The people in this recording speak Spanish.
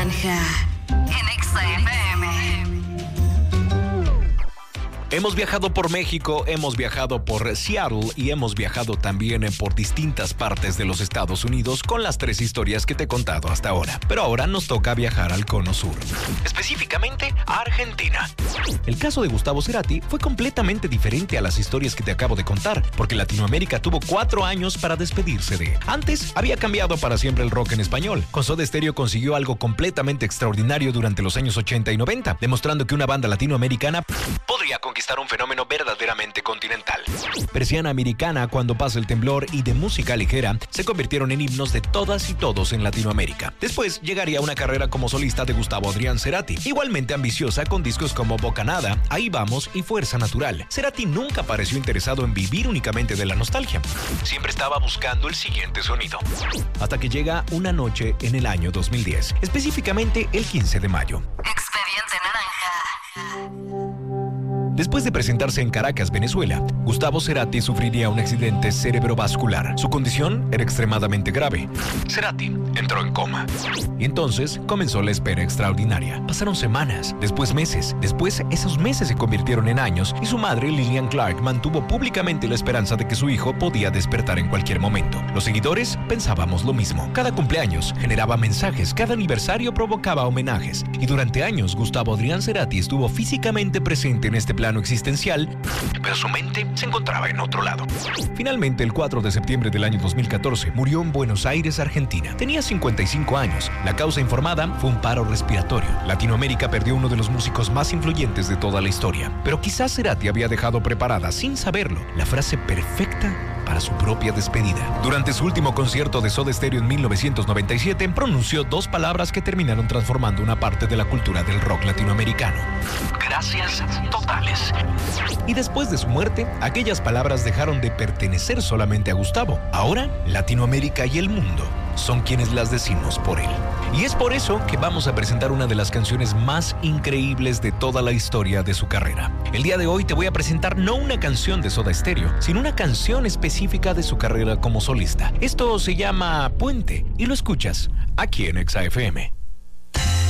Naranja en Exa FM. Hemos viajado por México, hemos viajado por Seattle y hemos viajado también por distintas partes de los Estados Unidos con las 3 historias que te he contado hasta ahora. Pero ahora nos toca viajar al Cono Sur, específicamente a Argentina. El caso de Gustavo Cerati fue completamente diferente a las historias que te acabo de contar, porque Latinoamérica tuvo 4 años para despedirse de. Antes había cambiado para siempre el rock en español. Con Soda Stereo consiguió algo completamente extraordinario durante los años 80 y 90, demostrando que una banda latinoamericana podría conquistar un fenómeno verdaderamente continental. Persiana Americana, Cuando pasa el temblor y De música ligera se convirtieron en himnos de todas y todos en Latinoamérica. Después llegaría una carrera como solista de Gustavo Adrián Cerati, igualmente ambiciosa con discos como Bocanada, Ahí vamos y Fuerza Natural. Cerati nunca pareció interesado en vivir únicamente de la nostalgia. Siempre estaba buscando el siguiente sonido. Hasta que llega una noche en el año 2010, específicamente el 15 de mayo. Expediente Naranja. Después de presentarse en Caracas, Venezuela, Gustavo Cerati sufriría un accidente cerebrovascular. Su condición era extremadamente grave. Cerati entró en coma. Y entonces comenzó la espera extraordinaria. Pasaron semanas, después meses, después esos meses se convirtieron en años y su madre, Lillian Clark, mantuvo públicamente la esperanza de que su hijo podía despertar en cualquier momento. Los seguidores pensábamos lo mismo. Cada cumpleaños generaba mensajes, cada aniversario provocaba homenajes. Y durante años, Gustavo Adrián Cerati estuvo físicamente presente en este plano existencial, pero su mente se encontraba en otro lado. Finalmente, el 4 de septiembre del año 2014, murió en Buenos Aires, Argentina. Tenía 55 años. La causa informada fue un paro respiratorio. Latinoamérica perdió uno de los músicos más influyentes de toda la historia. Pero quizás Cerati había dejado preparada, sin saberlo, la frase perfecta para su propia despedida. Durante su último concierto de Soda Stereo en 1997, pronunció 2 palabras que terminaron transformando una parte de la cultura del rock latinoamericano. Gracias totales. Y después de su muerte, aquellas palabras dejaron de pertenecer solamente a Gustavo. Ahora, Latinoamérica y el mundo son quienes las decimos por él. Y es por eso que vamos a presentar una de las canciones más increíbles de toda la historia de su carrera. El día de hoy te voy a presentar no una canción de Soda Stereo, sino una canción específica de su carrera como solista. Esto se llama Puente y lo escuchas aquí en Exa FM.